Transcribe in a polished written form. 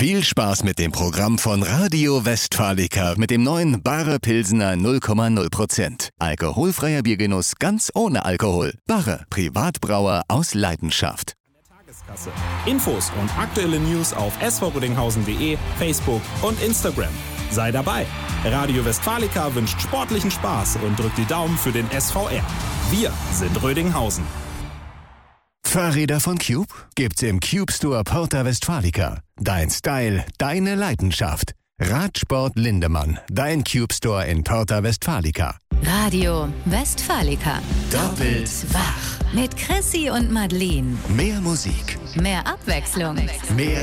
Viel Spaß mit dem Programm von Radio Westfalica mit dem neuen Barre Pilsener 0,0%. Alkoholfreier Biergenuss ganz ohne Alkohol. Barre, Privatbrauer aus Leidenschaft. Tageskasse. Infos und aktuelle News auf svrödinghausen.de, Facebook und Instagram. Sei dabei. Radio Westfalica wünscht sportlichen Spaß und drückt die Daumen für den SVR. Wir sind Rödinghausen. Fahrräder von Cube gibt's im Cube Store Porta Westfalica. Dein Style, deine Leidenschaft. Radsport Lindemann, dein Cube Store in Porta Westfalica. Radio Westfalica. Doppelt wach. Mit Chrissy und Madeleine. Mehr Musik, Mehr Abwechslung. mehr